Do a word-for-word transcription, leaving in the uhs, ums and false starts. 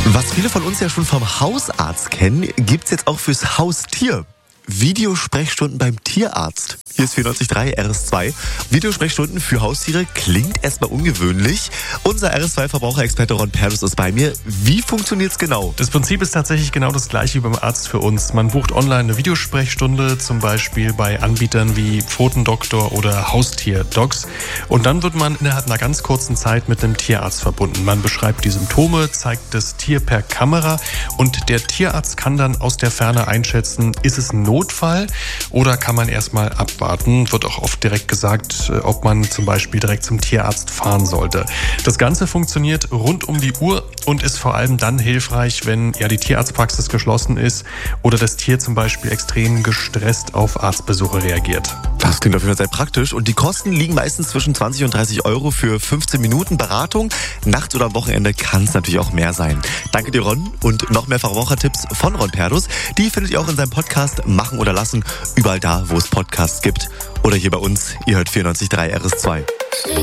Was viele von uns ja schon vom Hausarzt kennen, gibt's jetzt auch fürs Haustier. Videosprechstunden beim Tierarzt. Hier ist vierundneunzig Komma drei R S zwei. Videosprechstunden für Haustiere klingt erstmal ungewöhnlich. Unser R S zwei Verbraucherexperte Ron Perlus ist bei mir. Wie funktioniert's genau? Das Prinzip ist tatsächlich genau das gleiche wie beim Arzt für uns. Man bucht online eine Videosprechstunde, zum Beispiel bei Anbietern wie Pfotendoktor oder Haustierdocs. Und dann wird man innerhalb einer ganz kurzen Zeit mit einem Tierarzt verbunden. Man beschreibt die Symptome, zeigt das Tier per Kamera und der Tierarzt kann dann aus der Ferne einschätzen, ist es ein Notfall oder kann man erstmal abwarten? Wird auch oft direkt gesagt, ob man zum Beispiel direkt zum Tierarzt fahren sollte. Das Ganze funktioniert rund um die Uhr und ist vor allem dann hilfreich, wenn ja die Tierarztpraxis geschlossen ist oder das Tier zum Beispiel extrem gestresst auf Arztbesuche reagiert. Das klingt auf jeden Fall sehr praktisch. Und die Kosten liegen meistens zwischen zwanzig und dreißig Euro für fünfzehn Minuten Beratung. Nachts oder am Wochenende kann es natürlich auch mehr sein. Danke dir, Ron. Und noch mehr Verbrauchertipps von Ron Perlus, die findet ihr auch in seinem Podcast Machen oder Lassen, überall da, wo es Podcasts gibt. Oder hier bei uns, ihr hört vierundneunzig Komma drei R S zwei.